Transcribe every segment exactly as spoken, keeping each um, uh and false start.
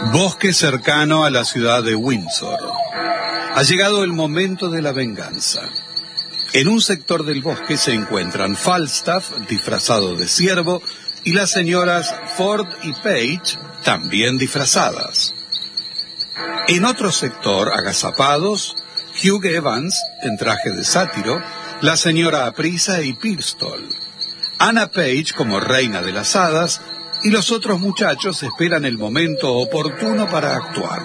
Bosque cercano a la ciudad de Windsor. Ha llegado el momento de la venganza. En un sector del bosque se encuentran Falstaff, disfrazado de ciervo, y las señoras Ford y Page, también disfrazadas. En otro sector, agazapados, Hugh Evans, en traje de sátiro, la señora Aprisa y Pirstol, Anna Page como reina de las hadas, y los otros muchachos esperan el momento oportuno para actuar.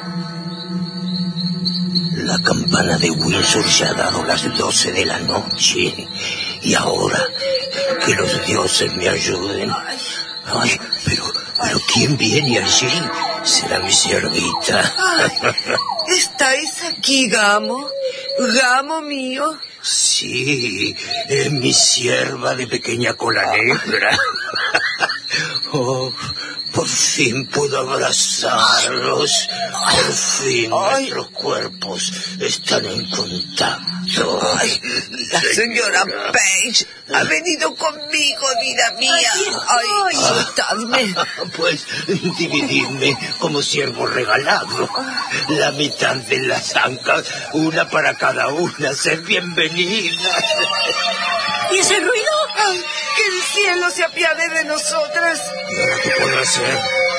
La campana de Windsor ya ha dado las doce de la noche. Y ahora, que los dioses me ayuden. Ay, pero, pero ¿quién viene allí? Será mi siervita. Ay, ¿estáis aquí, Gamo? ¿Gamo mío? Sí, es mi sierva de pequeña cola negra. Oh, por fin puedo abrazarlos. Por fin Ay. nuestros cuerpos están en contacto. Ay, la señora Page ha venido conmigo, vida mía. Ay, soltadme. Pues divididme como siervo regalado. La mitad de las ancas, una para cada una. Sed bienvenidas. ¿Y ese ruido? Ay, que el cielo se apiade de nosotras. ¿Y ahora qué puedo hacer?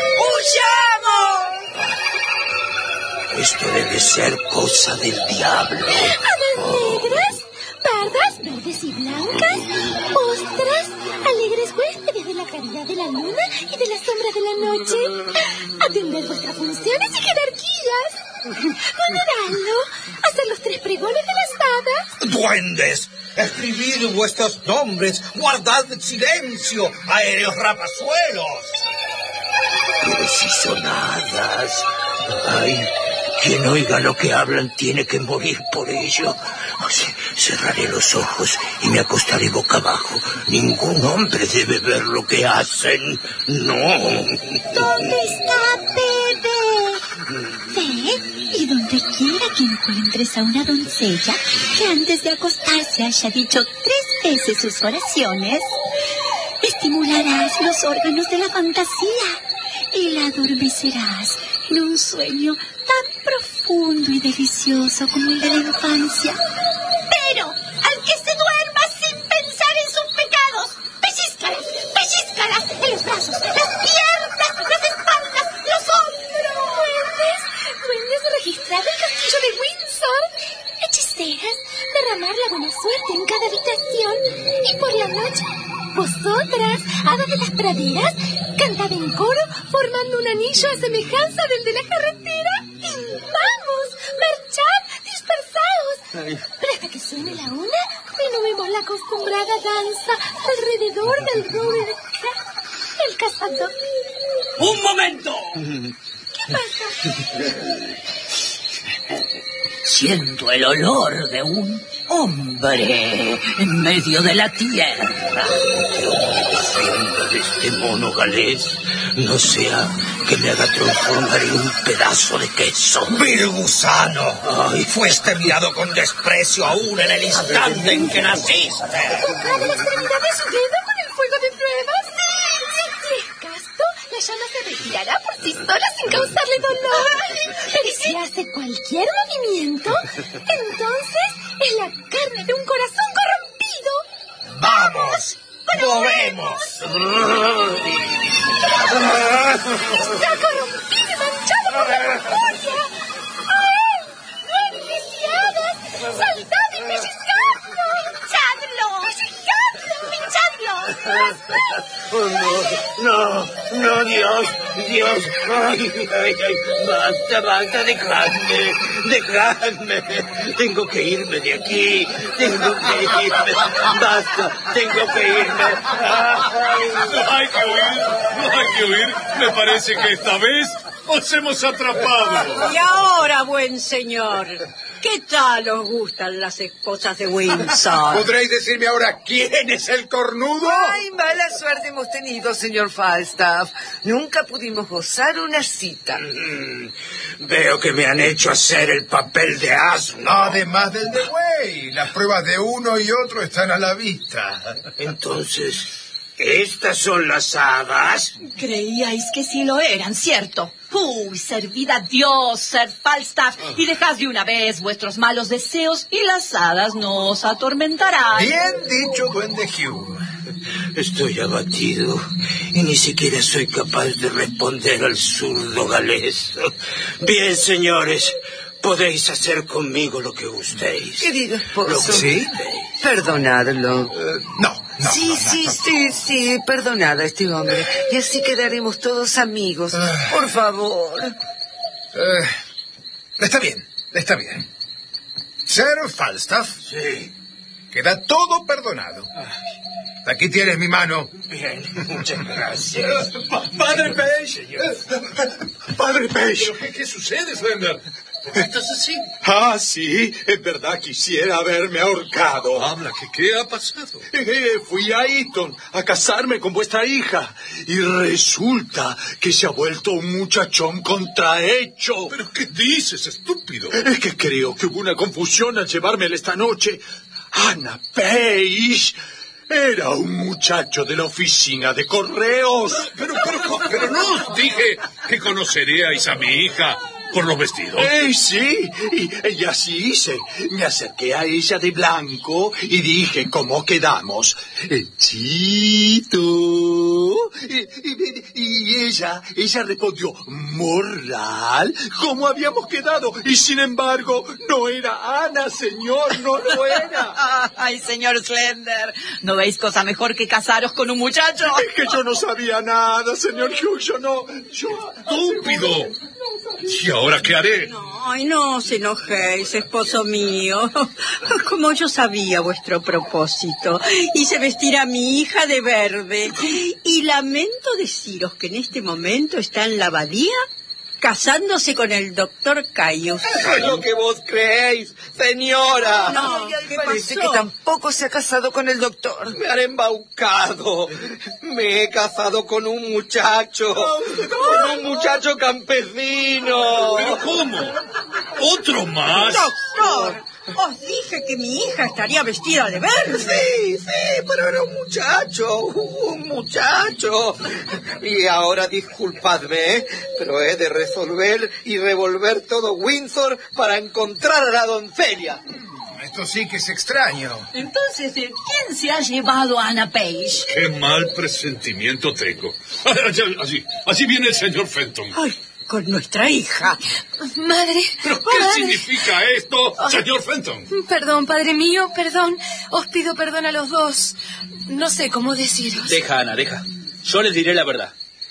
¡Huyamos! Esto debe ser cosa del diablo. Hadas negras, pardas, verdes y blancas, ostras, alegres huéspedes de la claridad de la luna y de la sombra de la noche. Atender vuestras funciones y jerarquías. Ponderadlo, hacer los tres pregones de las hadas. ¡Duendes! Escribid vuestros nombres, guardad silencio, aéreos rapazuelos. Pero si son hadas. Ay, quien oiga lo que hablan tiene que morir por ello. Cerraré los ojos y me acostaré boca abajo. Ningún hombre debe ver lo que hacen. No. ¿Dónde está Bebe? Ve, y donde quiera que encuentres a una doncella que antes de acostarse haya dicho tres veces sus oraciones, estimularás los órganos de la fantasía y la adormecerás en un sueño tan profundo y delicioso como el de la infancia. Pero al que se duerma sin pensar en sus pecados, pellizcalas, pellizcalas en los brazos, las piernas, las espaldas, los hombros. ¿Duendes? ¿Duendes registrar el castillo de Windsor? Hechiceras, derramar la buena suerte en cada habitación. Y por la noche, vosotras, hadas de las praderas, cantad en coro formando un anillo a semejanza del de la carretera. ¡Vamos! ¡Marchad! ¡Dispersaos! Ay. Pero hasta que suene la una, renovemos la acostumbrada danza alrededor del roble del cazador. ¡Un momento! ¿Qué pasa? Siento el olor de un hombre en medio de la tierra. Defienda de este mono galés. No sea que me haga transformar en un pedazo de queso. ¡Vil gusano! Ay. Fuiste mirado con desprecio aún en el instante en que naciste. Tocad la extremidad de su dedo con el fuego de pruebas. Si es casto, la llama se retirará por sí sola sin causarle dolor. Pero si hace cualquier movimiento, entonces es la carne de un corazón corrompido. ¡Vamos! ¡Movemos! Está corrompido y manchado por la memoria. ¡Ay! ¡Duendes y hadas! ¡Saltad y pellizcadlo! ¡Pinchadlo! ¡Pinchadlo! Oh, no, no, no, Dios, Dios, ay, ay, ay, basta, basta, dejadme, dejadme, tengo que irme de aquí, tengo que irme, basta, tengo que irme, ay, No hay que huir, no hay que huir. Me parece que esta vez os hemos atrapado. Y ahora, buen señor, ¿qué tal os gustan las esposas de Windsor? ¿Podréis decirme ahora quién es el cornudo? Ay, mala suerte hemos tenido, señor Falstaff. Nunca pudimos gozar una cita. Mm, veo que me han hecho hacer el papel de asno. Además del de buey, las pruebas de uno y otro están a la vista. Entonces, ¿estas son las hadas? Creíais que sí lo eran, ¿cierto? Uy, servid a Dios, Sir Falstaff, y dejad de una vez vuestros malos deseos y las hadas no os atormentarán. Bien dicho, duende Hugh. Estoy abatido y ni siquiera soy capaz de responder al zurdo galés. Bien, señores, podéis hacer conmigo lo que gustéis. Querido esposo, ¿Sí? perdonadlo. Uh, no, no. sí, no, sí, no, no. sí, sí, perdonad a este hombre. Y así quedaremos todos amigos. Por favor. Uh, está bien, está bien. Sir Falstaff. Sí. Queda todo perdonado. Aquí tienes mi mano. Bien, muchas gracias. Padre Page. Padre Page. ¿Pero qué, qué sucede, Slender? ¿Por qué estás así? Ah, sí, en verdad quisiera haberme ahorcado. Habla, ¿qué, qué ha pasado? Eh, fui a Eton a casarme con vuestra hija y resulta que se ha vuelto un muchachón contrahecho. ¿Pero qué dices, estúpido? Es que creo que hubo una confusión al llevármela esta noche. Anna Page era un muchacho de la oficina de correos. Pero, pero, pero no os dije que conoceríais a mi hija por los vestidos. Eh, sí, y, y así hice. Me acerqué a ella de blanco y dije, ¿cómo quedamos? Hechito. Y, y, y ella, ella respondió, moral, ¿cómo habíamos quedado? Y sin embargo, no era Ana, señor, no lo era. Ay, señor Slender, ¿no veis cosa mejor que casaros con un muchacho? Es que yo no sabía nada, señor Hugh, yo no... Yo... ¡Estúpido! ¿Y ahora qué haré? No, ay, no os enojéis, esposo mío. Como yo sabía vuestro propósito, hice vestir a mi hija de verde. Y lamento deciros que en este momento está en la abadía casándose con el doctor Caius. Es lo que vos creéis, señora. No, Ay, ¿qué parece pasó? que tampoco se ha casado con el doctor. Me han embaucado. Me he casado con un muchacho. Con un muchacho campesino. ¿Pero cómo? ¿Otro más? Doctor, os dije que mi hija estaría vestida de verde. Sí, sí, pero era un muchacho, un muchacho. Y ahora disculpadme, ¿eh? Pero he de resolver y revolver todo Windsor para encontrar a la doncella. Esto sí que es extraño. Entonces, ¿quién se ha llevado a Anna Page? Qué mal presentimiento tengo. Allí, allí, allí viene el señor Fenton. Ay, con nuestra hija. Madre. ¿Pero qué madre. significa esto, señor Fenton? Perdón, padre mío, perdón. Os pido perdón a los dos. No sé cómo deciros. Deja, Ana, deja. Yo les diré la verdad.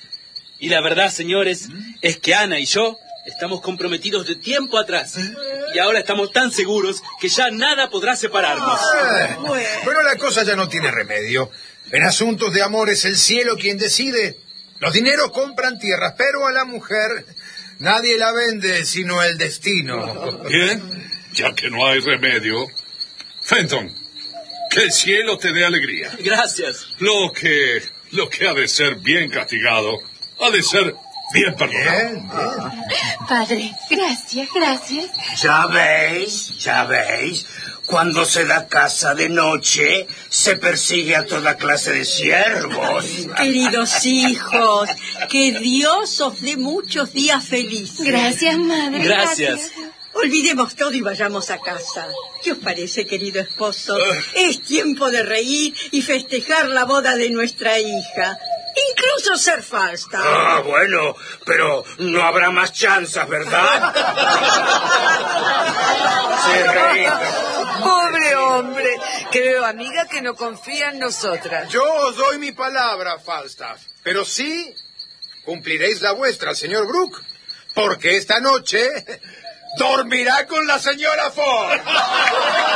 Y la verdad, señores, es que Ana y yo estamos comprometidos de tiempo atrás. Y ahora estamos tan seguros que ya nada podrá separarnos. Eh, Pero la cosa ya no tiene remedio. En asuntos de amor es el cielo quien decide. Los dineros compran tierras, pero a la mujer nadie la vende sino el destino. Bien, ya que no hay remedio. Fenton, que el cielo te dé alegría. Gracias. Lo que, lo que ha de ser bien castigado, ha de ser bien perdonado. Bien, bien. Padre, gracias, gracias. Ya veis, ya veis. Cuando se da caza de noche, se persigue a toda clase de siervos. Queridos hijos, que Dios os dé muchos días felices. Gracias, madre. Gracias. Olvidemos todo y vayamos a casa. ¿Qué os parece, querido esposo? Es tiempo de reír y festejar la boda de nuestra hija. Incluso ser Falstaff. Ah, bueno, pero no habrá más chanzas, ¿verdad? Sí, reído. Pobre hombre. Creo, amiga, que no confía en nosotras. Yo os doy mi palabra, Falstaff. Pero sí cumpliréis la vuestra, señor Brooke. Porque esta noche dormirá con la señora Ford.